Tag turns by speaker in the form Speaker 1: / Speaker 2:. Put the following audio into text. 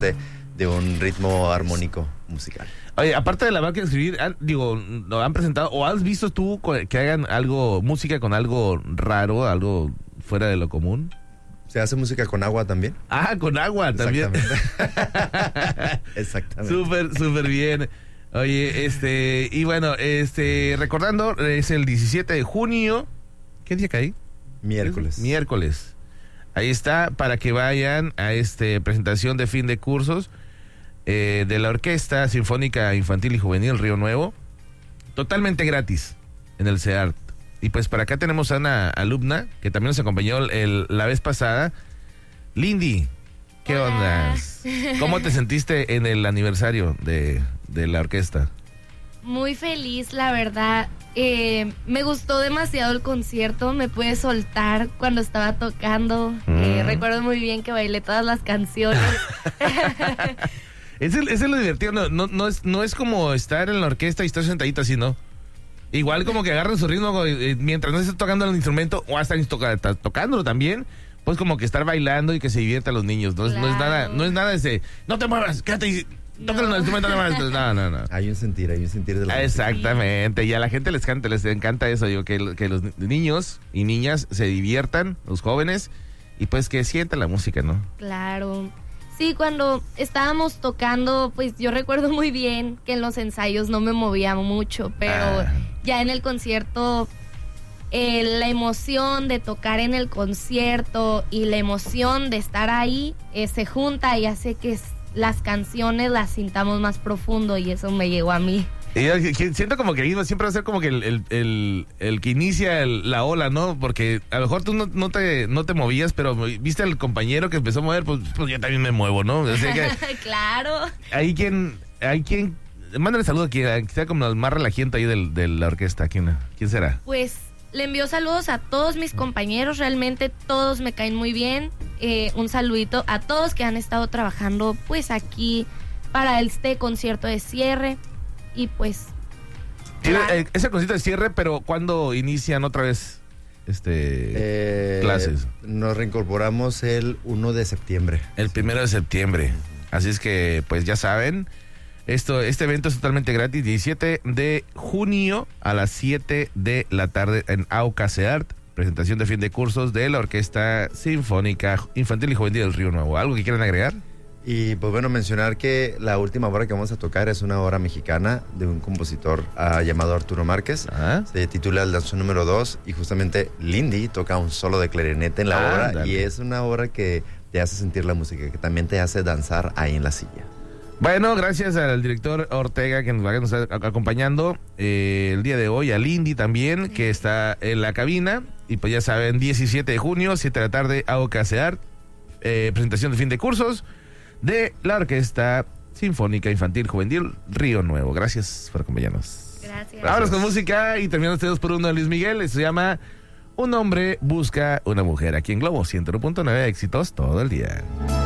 Speaker 1: de un ritmo armónico musical.
Speaker 2: Oye, aparte de la máquina de escribir, ¿lo han presentado o has visto tú que hagan música con algo raro, algo fuera de lo común?
Speaker 1: ¿Se hace música con agua también?
Speaker 2: Ah, con agua también.
Speaker 1: Exactamente. Exactamente.
Speaker 2: Súper bien. Oye, y bueno, recordando, es el 17 de junio. ¿Qué día cae? Miércoles. Ahí está, para que vayan a presentación de fin de cursos de la Orquesta Sinfónica Infantil y Juvenil Río Nuevo. Totalmente gratis en el CEART. Y pues para acá tenemos a una alumna que también nos acompañó la vez pasada. Lindy, ¿qué onda? ¿Cómo te sentiste en el aniversario de la orquesta?
Speaker 3: Muy feliz, la verdad. Me gustó demasiado el concierto, me pude soltar cuando estaba tocando. Recuerdo muy bien que bailé todas las canciones.
Speaker 2: Ese es lo divertido, no es como estar en la orquesta y estar sentadito así, ¿no? Igual como que agarran su ritmo mientras no estés tocando el instrumento o hasta tocándolo también, pues como que estar bailando y que se diviertan los niños. No,
Speaker 3: Claro.
Speaker 2: no es nada de ese, no te muevas, quédate y toca el instrumento, no.
Speaker 1: Hay un sentir de la
Speaker 2: Exactamente, y a la gente les encanta eso, digo, que los niños y niñas se diviertan, los jóvenes, y pues que sientan la música, ¿no?
Speaker 3: Claro. Sí, cuando estábamos tocando, pues yo recuerdo muy bien que en los ensayos no me movía mucho, pero ya en el concierto, la emoción de tocar en el concierto y la emoción de estar ahí se junta y hace que las canciones las sintamos más profundo, y eso me llegó a mí.
Speaker 2: Y siento como que siempre va a ser como que el que inicia la ola, ¿no? Porque a lo mejor tú no te movías, pero viste al compañero que empezó a mover, pues yo también me muevo, ¿no? O sea que
Speaker 3: Claro.
Speaker 2: hay quien mándale saludo a quien sea como el más relajiento ahí de la orquesta. ¿Quién será?
Speaker 3: Pues le envío saludos a todos mis compañeros, realmente todos me caen muy bien. Un saludito a todos que han estado trabajando pues aquí para este concierto de cierre. Y pues
Speaker 2: ese concierto de cierre, pero ¿cuándo inician otra vez clases?
Speaker 1: Nos reincorporamos el 1 de septiembre.
Speaker 2: El 1 de septiembre. Así es que pues ya saben, este evento es totalmente gratis, 17 de junio a las 7 de la tarde en AUCA CEART, presentación de fin de cursos de la Orquesta Sinfónica Infantil y Juvenil del Río Nuevo. ¿Algo que quieran agregar?
Speaker 1: Y pues bueno, mencionar que la última obra que vamos a tocar es una obra mexicana de un compositor llamado Arturo Márquez. Se titula El danzón número 2 y justamente Lindy toca un solo de clarinete en la obra.
Speaker 2: Dale.
Speaker 1: Y es una obra que te hace sentir la música, que también te hace danzar ahí en la silla.
Speaker 2: Bueno, gracias al director Ortega que nos está acompañando el día de hoy, a Lindy también, que está en la cabina. Y pues ya saben, 17 de junio, 7 de la tarde, AUCA CEART, presentación de fin de cursos de la Orquesta Sinfónica Infantil Juvenil Río Nuevo. Gracias por acompañarnos.
Speaker 3: gracias.
Speaker 2: Vámonos con música y terminando este 2x1 de Luis Miguel. Se llama Un hombre busca una mujer, aquí en Globo 101.9, éxitos todo el día.